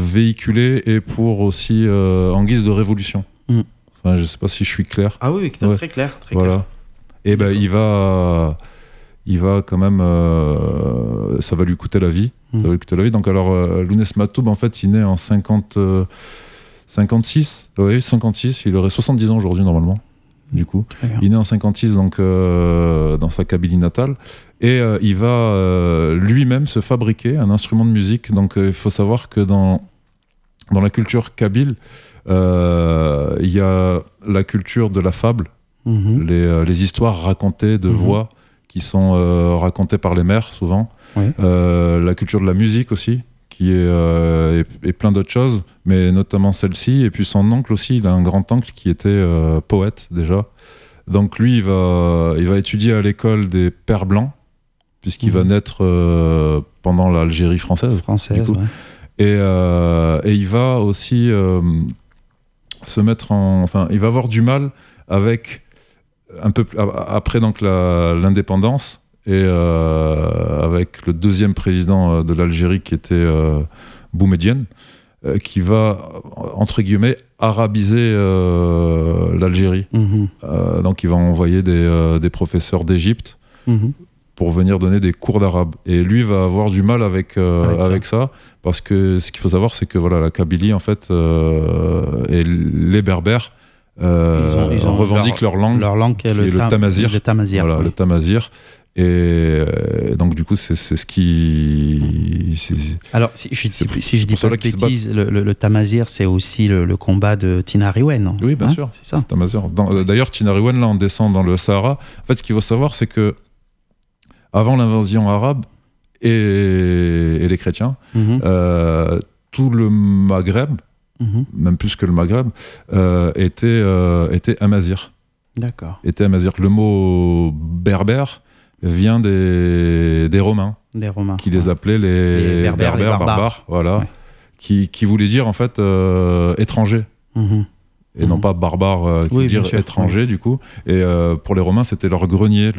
véhiculer et pour aussi en guise de révolution. Enfin, je ne sais pas si je suis clair. Ah oui, très clair. Très voilà. clair. Et il va quand même, ça va lui coûter la vie. Ça va lui coûter la vie. Donc alors, Lounès Matoub, en fait, il naît en 56. Oui, 56. Il aurait 70 ans aujourd'hui normalement. Du coup, il est né en 56, donc dans sa Kabylie natale, et il va lui-même se fabriquer un instrument de musique. Donc, il faut savoir que dans la culture kabyle, il y a la culture de la fable, les histoires racontées de voix qui sont racontées par les mères souvent, la culture de la musique aussi, qui est et plein d'autres choses, mais notamment celle-ci. Et puis son oncle aussi, il a un grand-oncle qui était poète déjà. Donc lui, il va étudier à l'école des Pères Blancs, puisqu'il va naître pendant l'Algérie française. Du coup. Et il va aussi se mettre enfin, il va avoir du mal avec, un peu après donc l'indépendance, et avec le deuxième président de l'Algérie qui était Boumedienne, qui va, entre guillemets, arabiser l'Algérie. Donc il va envoyer des professeurs d'Égypte pour venir donner des cours d'arabe. Et lui va avoir du mal avec ça, parce que ce qu'il faut savoir, c'est que voilà, la Kabylie, en fait, et les Berbères ils ont revendiquent leur langue qui est le tamazir. Voilà, le tamazir. Et donc du coup c'est ce qui... Alors si je dis pas de bêtises, le tamazir, c'est aussi le combat de Tinariwen. Oui, bien sûr, c'est ça. Tamazir. D'ailleurs, Tinariwen, là on descend dans le Sahara. En fait, ce qu'il faut savoir, c'est que avant l'invasion arabe et les chrétiens, tout le Maghreb, même plus que le Maghreb, était amazir. D'accord. Était amazir. Le mot berbère vient des Romains, qui les appelaient les berbères, les barbares, voilà, qui voulait dire en fait étranger, et non pas barbare, qui veut dire étranger du coup. Et pour les Romains, c'était leur grenier,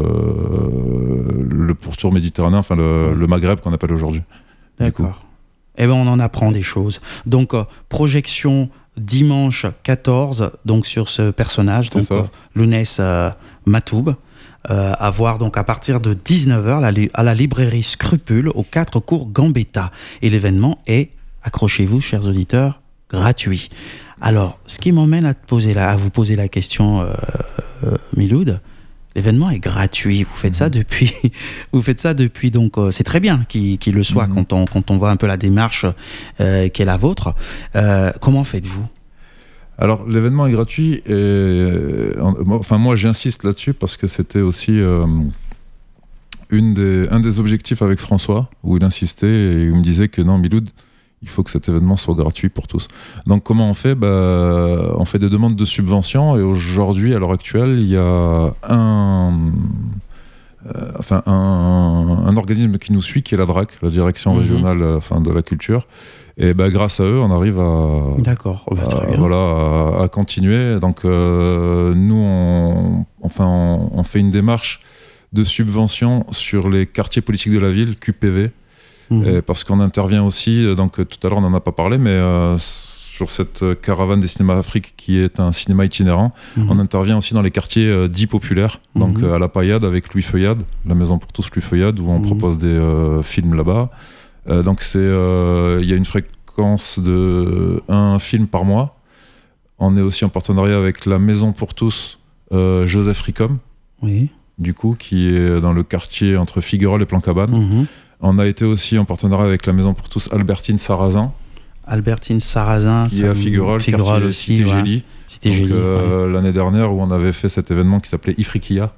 le pourtour méditerranéen, enfin le Maghreb qu'on appelle aujourd'hui. D'accord. Eh ben on en apprend des choses. Donc projection dimanche 14, donc sur ce personnage, donc Lounès Matoub. À voir donc à partir de 19h à la librairie Scrupule, aux 4 cours Gambetta. Et l'événement est, accrochez-vous chers auditeurs, gratuit. Alors, ce qui m'emmène à vous poser la question, Miloud, l'événement est gratuit. Vous faites ça depuis, donc c'est très bien qu'il le soit quand on voit un peu la démarche qui est la vôtre. Comment faites-vous ? Alors, l'événement est gratuit, et enfin, moi j'insiste là-dessus parce que c'était aussi un des objectifs avec François, où il insistait et il me disait que non, Miloud, il faut que cet événement soit gratuit pour tous. Donc comment on fait ? On fait des demandes de subventions, et aujourd'hui, à l'heure actuelle, il y a un organisme qui nous suit, qui est la DRAC, la Direction Régionale de la Culture. Et grâce à eux, on arrive à continuer. Donc nous, on fait une démarche de subvention sur les quartiers politiques de la ville, QPV, parce qu'on intervient aussi, donc tout à l'heure on n'en a pas parlé, mais sur cette caravane des cinémas Afrique, qui est un cinéma itinérant, on intervient aussi dans les quartiers dits populaires, donc à la Paillade avec Louis Feuillade, la Maison pour tous Louis Feuillade, où on propose des films là-bas. Donc il y a une fréquence de un film par mois. On est aussi en partenariat avec la Maison pour tous Joseph Ricom, du coup, qui est dans le quartier entre Figuerolles et Plan-Cabane. On a été aussi en partenariat avec la Maison pour tous Albertine Sarrazin, qui est à Figuerolles aussi, Cité Gélie. L'année dernière, où on avait fait cet événement qui s'appelait Ifriqiya.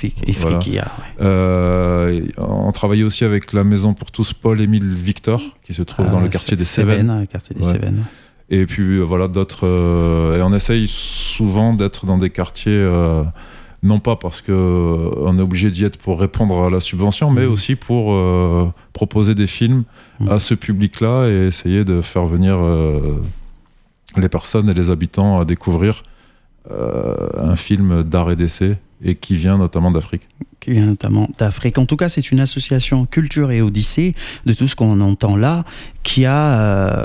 On travaillait aussi avec la Maison pour tous Paul-Émile Victor, qui se trouve dans le quartier des Cévennes. Et puis voilà, d'autres. Et on essaye souvent d'être dans des quartiers, non pas parce qu'on est obligé d'y être pour répondre à la subvention, mais aussi pour proposer des films à ce public-là, et essayer de faire venir les personnes et les habitants à découvrir un film d'art et d'essai, et qui vient notamment d'Afrique. En tout cas, c'est une association Culture et Odyssée, de tout ce qu'on entend là, qui a